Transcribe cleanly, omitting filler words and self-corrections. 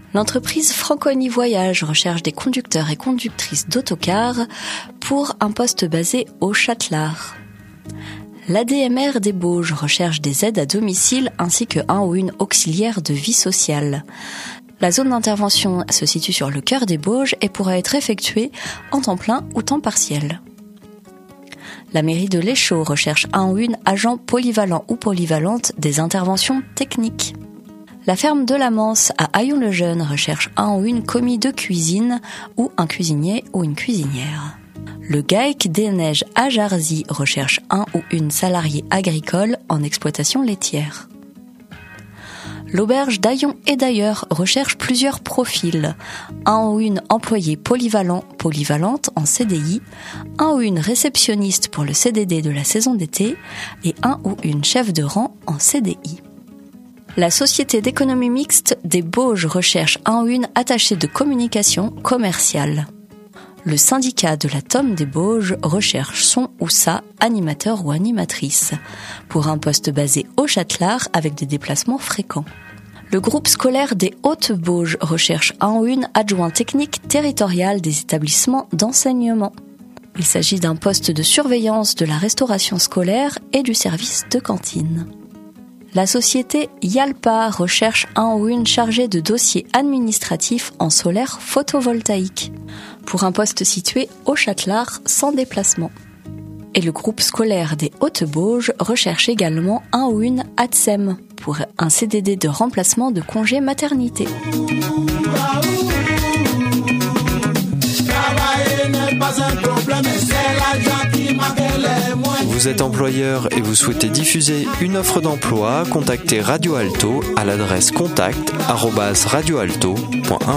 L'entreprise Franconi Voyage recherche des conducteurs et conductrices d'autocars pour un poste basé au Châtelard. L'ADMR des Bauges recherche des aides à domicile ainsi que un ou une auxiliaire de vie sociale. La zone d'intervention se situe sur le cœur des Bauges et pourra être effectuée en temps plein ou temps partiel. La mairie de l'Échaud recherche un ou une agent polyvalent ou polyvalente des interventions techniques. La ferme de la Manse à Haillon-le-Jeune recherche un ou une commis de cuisine ou un cuisinier ou une cuisinière. Le GAEC des Neiges à Jarzy recherche un ou une salariée agricole en exploitation laitière. L'auberge d'Aillon et d'ailleurs recherche plusieurs profils. Un ou une employée polyvalente en CDI, un ou une réceptionniste pour le CDD de la saison d'été et un ou une chef de rang en CDI. La Société d'économie mixte des Bauges recherche un ou une attachée de communication commerciale. Le syndicat de la Tome des Bauges recherche son ou sa animateur ou animatrice pour un poste basé au Châtelard avec des déplacements fréquents. Le groupe scolaire des Hautes-Bauges recherche un ou une adjoint technique territorial des établissements d'enseignement. Il s'agit d'un poste de surveillance de la restauration scolaire et du service de cantine. La société Yalpa recherche un ou une chargée de dossiers administratifs en solaire photovoltaïque pour un poste situé au Châtelard sans déplacement. Et le groupe scolaire des Hautes-Bauges recherche également un ou une ATSEM pour un CDD de remplacement de congé maternité. Vous êtes employeur et vous souhaitez diffuser une offre d'emploi, contactez Radio Alto à l'adresse contact@radioalto.info.